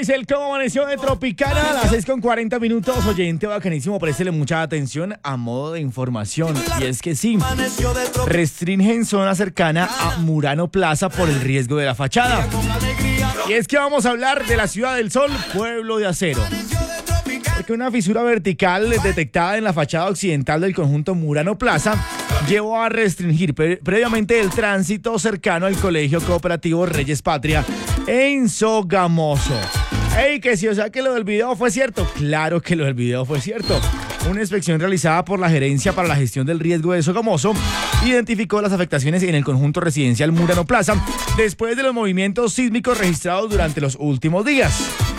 Es el Cómo Amaneció de Tropicana a las 6:40. Oyente bacanísimo, préstele mucha atención a modo de información. Y es que sí, restringen zona cercana a Murano Plaza por el riesgo de la fachada. Y es que vamos a hablar de la Ciudad del Sol, pueblo de acero. Porque una fisura vertical detectada en la fachada occidental del conjunto Murano Plaza llevó a restringir previamente el tránsito cercano al Colegio Cooperativo Reyes Patria en Sogamoso. ¡Ey, que sí! O sea que lo del video fue cierto. Claro que lo del video fue cierto. Una inspección realizada por la Gerencia para la Gestión del Riesgo de Sogamoso identificó las afectaciones en el conjunto residencial Murano Plaza después de los movimientos sísmicos registrados durante los últimos días.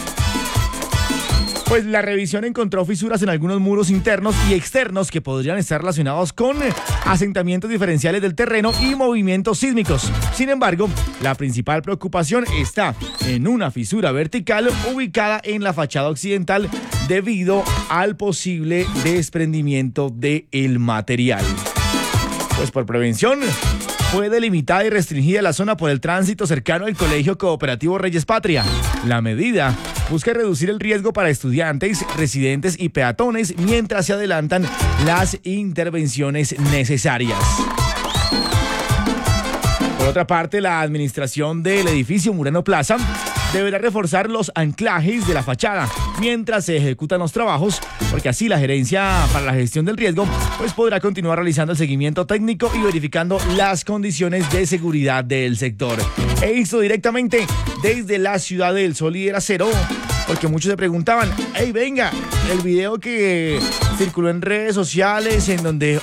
Pues la revisión encontró fisuras en algunos muros internos y externos que podrían estar relacionados con asentamientos diferenciales del terreno y movimientos sísmicos. Sin embargo, la principal preocupación está en una fisura vertical ubicada en la fachada occidental debido al posible desprendimiento del material. Pues por prevención, fue delimitada y restringida la zona por el tránsito cercano al Colegio Cooperativo Reyes Patria. La medida busca reducir el riesgo para estudiantes, residentes y peatones mientras se adelantan las intervenciones necesarias. Por otra parte, la administración del edificio Murano Plaza deberá reforzar los anclajes de la fachada mientras se ejecutan los trabajos, porque así la Gerencia para la Gestión del Riesgo pues podrá continuar realizando el seguimiento técnico y verificando las condiciones de seguridad del sector. E hizo directamente desde la Ciudad del Sol y del Acero, porque muchos se preguntaban, hey, venga, el video que circuló en redes sociales en donde,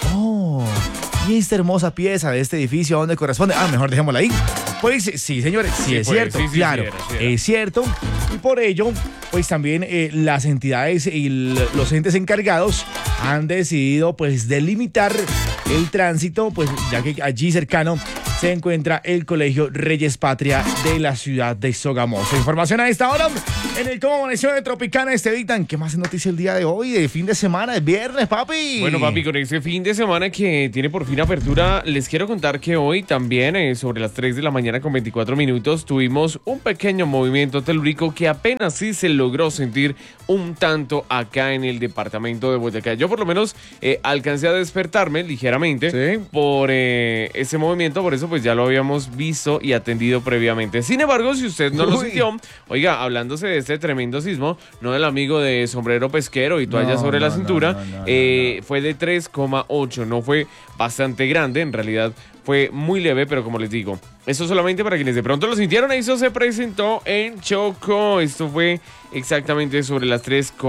y esta hermosa pieza de este edificio, ¿a dónde corresponde? Mejor dejémosla ahí. Pues sí, señores, sí es cierto, claro, es cierto. Y por ello, pues también las entidades y los entes encargados han decidido pues delimitar el tránsito, pues ya que allí cercano se encuentra el Colegio Reyes Patria de la ciudad de Sogamoso. Información a esta hora en el Cómo Amaneció de Tropicana. Dictan, ¿qué más es noticia el día de hoy? De fin de semana, es viernes, papi. Bueno, papi, con este fin de semana que tiene por fin apertura, les quiero contar que hoy también, sobre las 3 de la mañana con 24 minutos, tuvimos un pequeño movimiento telúrico que apenas sí se logró sentir un tanto acá en el departamento de Boyacá. Yo por lo menos alcancé a despertarme ligeramente por ese movimiento, por eso pues ya lo habíamos visto y atendido previamente. Sin embargo, si usted no lo sintió, oiga, hablándose de este tremendo sismo, no del amigo de sombrero pesquero y toalla sobre la cintura, fue de 3,8, no fue bastante grande, en realidad fue muy leve, pero como les digo, eso solamente para quienes de pronto lo sintieron. Eso se presentó en Chocó, esto fue exactamente sobre las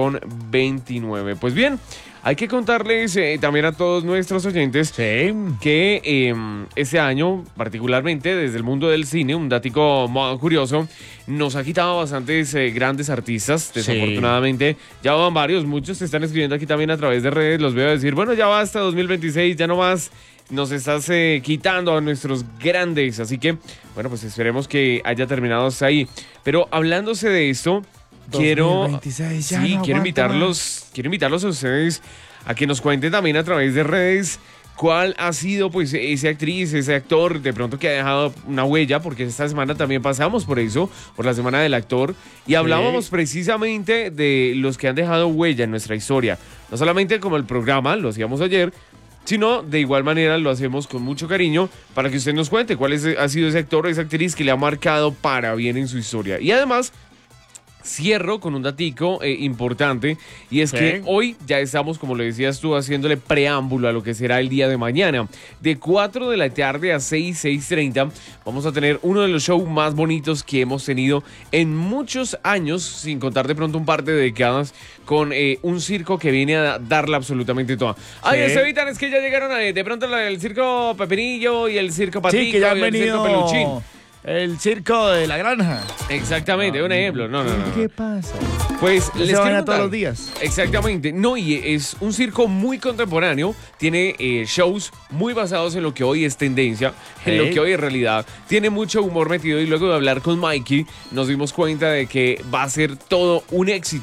3,29. Pues bien, hay que contarles también a todos nuestros oyentes que este año, particularmente desde el mundo del cine, un datico curioso, nos ha quitado bastantes grandes artistas, desafortunadamente. Ya van varios, muchos se están escribiendo aquí también a través de redes, los veo decir, bueno, ya va hasta 2026, ya no más. Nos estás quitando a nuestros grandes, así que, bueno, pues esperemos que haya terminado hasta ahí. Pero hablándose de esto, quiero invitarlos a ustedes a que nos cuenten también a través de redes cuál ha sido pues esa actriz, ese actor de pronto que ha dejado una huella, porque esta semana también pasamos por eso, por la semana del actor, y hablábamos precisamente de los que han dejado huella en nuestra historia. No solamente como el programa, lo hacíamos ayer, sino de igual manera lo hacemos con mucho cariño para que usted nos cuente cuál ha sido ese actor o esa actriz que le ha marcado para bien en su historia. Y además, cierro con un datico importante, y es que hoy ya estamos, como le decías tú, haciéndole preámbulo a lo que será el día de mañana. De 4 de la tarde a 6:30 vamos a tener uno de los shows más bonitos que hemos tenido en muchos años, sin contar de pronto un par de décadas, con un circo que viene a darla absolutamente toda. Ay, Estevitan, es que ya llegaron de pronto el circo Pepinillo y el circo Patico, que ya han y el venido... circo Peluchín. El circo de la granja. Exactamente, un ejemplo. No. ¿Qué pasa? Pues les quiero contar todos los días. Exactamente. No, y es un circo muy contemporáneo. Tiene shows muy basados en lo que hoy es tendencia, en lo que hoy es realidad. Tiene mucho humor metido, y luego de hablar con Mikey nos dimos cuenta de que va a ser todo un éxito.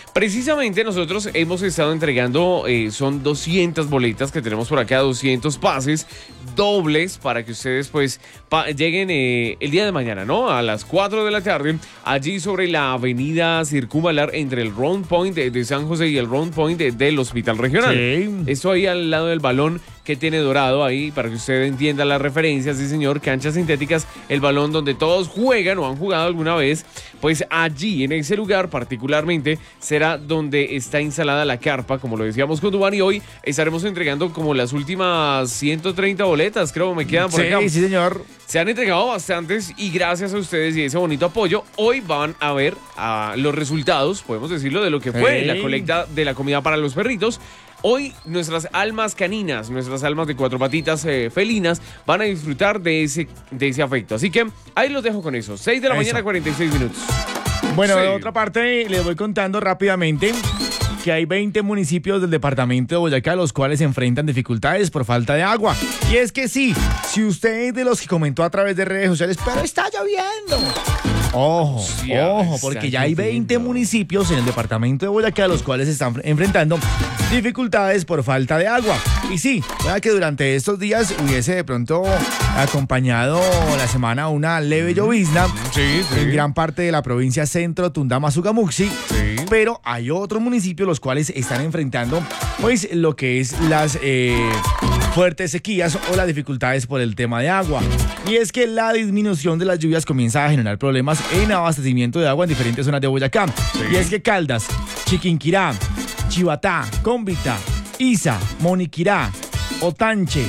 Precisamente nosotros hemos estado entregando, son 200 boletas que tenemos por acá, 200 pases dobles para que ustedes pues lleguen el día de mañana, ¿no? A las 4 de la tarde, allí sobre la avenida Circunvalar entre el Round Point de San José y el Round Point del Hospital Regional. Sí. Esto ahí al lado del balón que tiene dorado ahí, para que usted entienda la referencia, sí señor, canchas sintéticas, el balón donde todos juegan o han jugado alguna vez, pues allí, en ese lugar particularmente, será donde está instalada la carpa, como lo decíamos con Duván, y hoy estaremos entregando como las últimas 130 boletas, creo, me quedan por acá. Sí, señor. Se han entregado bastantes y gracias a ustedes y ese bonito apoyo, hoy van a ver los resultados, podemos decirlo, de lo que fue la colecta de la comida para los perritos. Hoy nuestras almas caninas, nuestras almas de cuatro patitas felinas van a disfrutar de ese afecto. Así que ahí los dejo con eso. 6 de la mañana, 46 minutos. Bueno, Sí. de otra parte, les voy contando rápidamente que hay 20 municipios del departamento de Boyacá los cuales enfrentan dificultades por falta de agua. Y es que sí, si usted es de los que comentó a través de redes sociales, pero está lloviendo. Ojo, ojo, porque ya hay 20 municipios en el departamento de Boyacá los cuales están enfrentando dificultades por falta de agua. Y sí, puede que durante estos días hubiese de pronto acompañado la semana una leve llovizna en gran parte de la provincia centro, Tundama, Sugamuxi. Pero hay otros municipios los cuales están enfrentando pues lo que es las fuertes sequías o las dificultades por el tema de agua. Y es que la disminución de las lluvias comienza a generar problemas en abastecimiento de agua en diferentes zonas de Boyacá. Y es que Caldas, Chiquinquirá, Chivatá, Cómbita, Isa, Moniquirá, Otanche,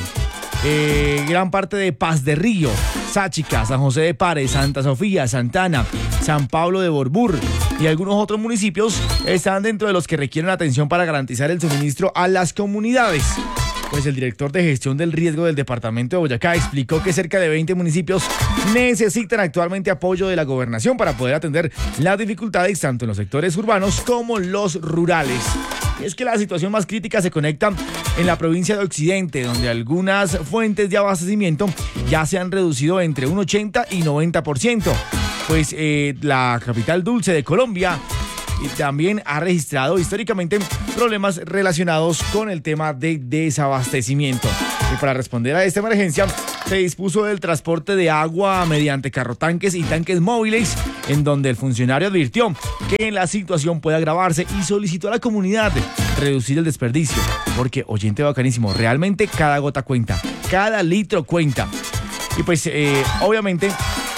gran parte de Paz de Río, Sáchica, San José de Pares, Santa Sofía, Santana, San Pablo de Borbur y algunos otros municipios están dentro de los que requieren atención para garantizar el suministro a las comunidades. Pues el director de gestión del riesgo del departamento de Boyacá explicó que cerca de 20 municipios necesitan actualmente apoyo de la gobernación para poder atender las dificultades tanto en los sectores urbanos como los rurales. Y es que la situación más crítica se conecta en la provincia de Occidente, donde algunas fuentes de abastecimiento ya se han reducido entre un 80 y 90%. Pues la capital dulce de Colombia y también ha registrado históricamente problemas relacionados con el tema de desabastecimiento. Y para responder a esta emergencia, se dispuso del transporte de agua mediante carrotanques y tanques móviles, en donde el funcionario advirtió que la situación puede agravarse y solicitó a la comunidad reducir el desperdicio. Porque, oyente bacanísimo, realmente cada gota cuenta, cada litro cuenta. Y pues, obviamente,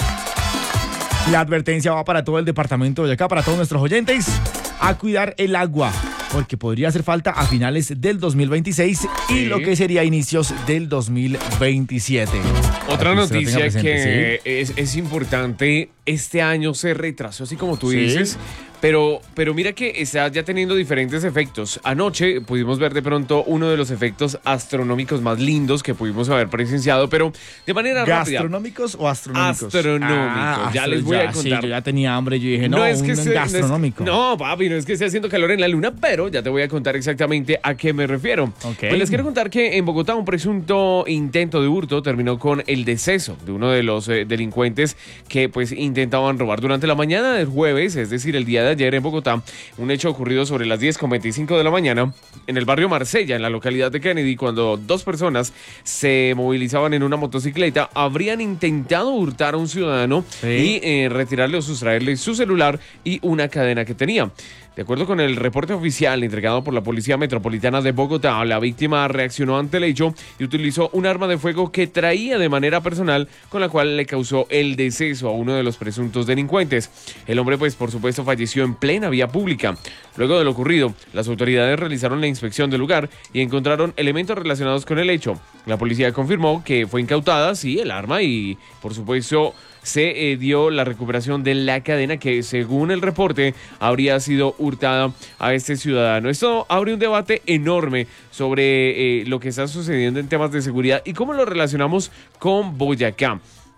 la advertencia va para todo el departamento de Boyacá, para todos nuestros oyentes, a cuidar el agua, porque podría hacer falta a finales del 2026 y lo que sería inicios del 2027. Otra noticia que es importante, este año se retrasó, así como tú dices, pero mira que está ya teniendo diferentes efectos. Anoche pudimos ver de pronto uno de los efectos astronómicos más lindos que pudimos haber presenciado, pero de manera rápida. ¿Gastronómicos o astronómicos? Astronómicos, ya les voy a contar. Sí, yo ya tenía hambre, yo dije, no es que un gastronómico. No, papi, no es que esté haciendo calor en la luna, pero ya te voy a contar exactamente a qué me refiero. Okay. Pues les quiero contar que en Bogotá un presunto intento de hurto terminó con el deceso de uno de los delincuentes que pues intentaban robar durante la mañana del jueves, es decir, el día de ayer en Bogotá, un hecho ocurrido sobre las 10:25 de la mañana en el barrio Marsella, en la localidad de Kennedy, cuando dos personas se movilizaban en una motocicleta, habrían intentado hurtar a un ciudadano y retirarle o sustraerle su celular y una cadena que tenía. De acuerdo con el reporte oficial entregado por la Policía Metropolitana de Bogotá, la víctima reaccionó ante el hecho y utilizó un arma de fuego que traía de manera personal, con la cual le causó el deceso a uno de los presuntos delincuentes. El hombre, pues, por supuesto, falleció en plena vía pública. Luego de lo ocurrido, las autoridades realizaron la inspección del lugar y encontraron elementos relacionados con el hecho. La policía confirmó que fue incautada, sí, el arma y, por supuesto, se dio la recuperación de la cadena que, según el reporte, habría sido hurtada a este ciudadano. Esto abre un debate enorme sobre lo que está sucediendo en temas de seguridad y cómo lo relacionamos con Boyacá.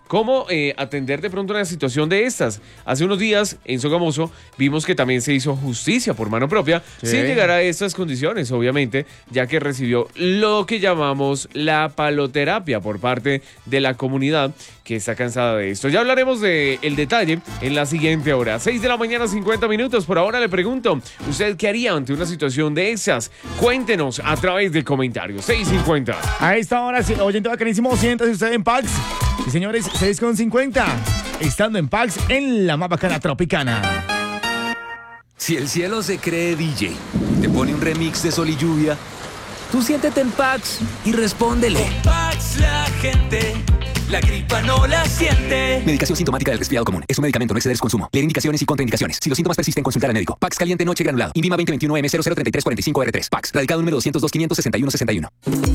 cómo atender de pronto una situación de estas. Hace unos días en Sogamoso vimos que también se hizo justicia por mano propia, sin llegar a estas condiciones, obviamente, ya que recibió lo que llamamos la paloterapia por parte de la comunidad que está cansada de esto. Ya hablaremos del detalle en la siguiente hora. 6 de la mañana, 50 minutos. Por ahora le pregunto, ¿usted qué haría ante una situación de esas? Cuéntenos a través del comentario. 6:50. A esta hora, oyente bacanísimo, siéntase usted en Pax. Y señores, 6:50. Estando en Pax, en la más bacana Tropicana. Si el cielo se cree DJ, te pone un remix de Sol y Lluvia, tú siéntete en Pax y respóndele. Con Pax la gente, la gripa no la siente. Medicación sintomática del resfriado común. Es un medicamento, no exceder su consumo. Leer indicaciones y contraindicaciones. Si los síntomas persisten, consultar al médico. Pax caliente noche granulado. INVIMA 2021 M003345R3. Pax. Radicado número 202 561 61.